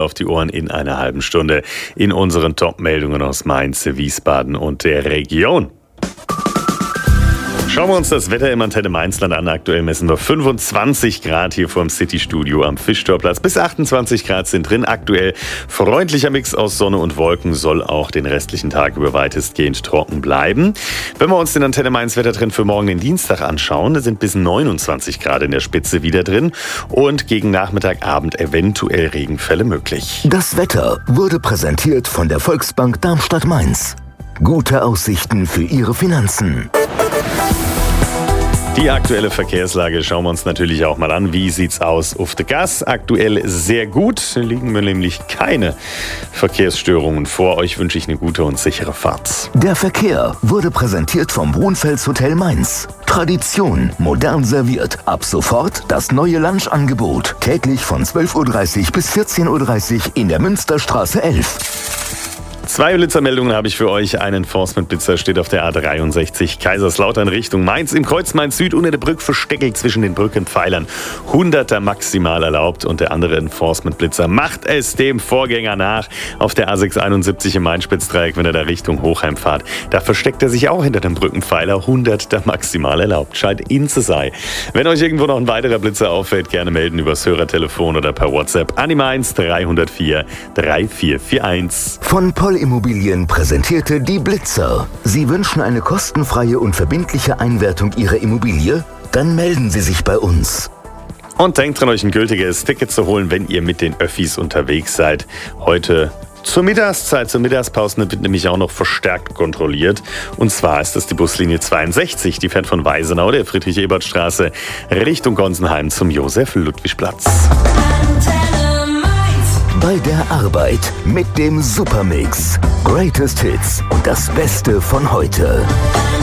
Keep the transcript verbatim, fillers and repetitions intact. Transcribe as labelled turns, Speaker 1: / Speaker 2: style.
Speaker 1: auf die Ohren in einer halben Stunde in unseren Top-Meldungen aus Mainz, Wiesbaden und der Region. Schauen wir uns das Wetter im Antenne Mainzland an. Aktuell messen wir fünfundzwanzig Grad hier vorm City-Studio am Fischtorplatz. Bis achtundzwanzig Grad sind drin. Aktuell freundlicher Mix aus Sonne und Wolken, soll auch den restlichen Tag über weitestgehend trocken bleiben. Wenn wir uns den Antenne Mainz Wettertrend für morgen, den Dienstag, anschauen, da sind bis neunundzwanzig Grad in der Spitze wieder drin und gegen Nachmittag, Abend eventuell Regenfälle möglich.
Speaker 2: Das Wetter wurde präsentiert von der Volksbank Darmstadt-Mainz. Gute Aussichten für Ihre Finanzen.
Speaker 1: Die aktuelle Verkehrslage schauen wir uns natürlich auch mal an. Wie sieht's aus auf der Gas? Aktuell sehr gut. Liegen mir nämlich keine Verkehrsstörungen vor. Euch wünsche ich eine gute und sichere Fahrt.
Speaker 2: Der Verkehr wurde präsentiert vom Brunfels Hotel Mainz. Tradition, modern serviert. Ab sofort das neue Lunchangebot. Täglich von zwölf Uhr dreißig bis vierzehn Uhr dreißig in der Münsterstraße elf.
Speaker 1: Zwei Blitzermeldungen habe ich für euch. Ein Enforcement-Blitzer steht auf der A dreiundsechzig Kaiserslautern Richtung Mainz. Im Kreuz Mainz Süd unter der Brücke versteckelt zwischen den Brückenpfeilern. Hunderter maximal erlaubt. Und der andere Enforcement-Blitzer macht es dem Vorgänger nach. Auf der A sechshunderteinundsiebzig im Main-Spitzdreieck, wenn er da Richtung Hochheim fahrt. Da versteckt er sich auch hinter dem Brückenpfeiler. Hunderter maximal erlaubt. Scheint ihn zu sein. Wenn euch irgendwo noch ein weiterer Blitzer auffällt, gerne melden übers Hörertelefon oder per WhatsApp an die Mainz dreihundertvier dreiundvierzig einundvierzig.
Speaker 2: Von Poll Immobilien präsentierte die Blitzer. Sie wünschen eine kostenfreie und verbindliche Einwertung Ihrer Immobilie? Dann melden Sie sich bei uns.
Speaker 1: Und denkt dran, euch ein gültiges Ticket zu holen, wenn ihr mit den Öffis unterwegs seid. Heute zur Mittagszeit, zur Mittagspause wird nämlich auch noch verstärkt kontrolliert. Und zwar ist das die Buslinie zweiundsechzig, die fährt von Weisenau, der Friedrich-Ebert-Straße, Richtung Gonsenheim zum Josef-Ludwig-Platz.
Speaker 2: Bei der Arbeit mit dem Supermix. Greatest Hits und das Beste von heute.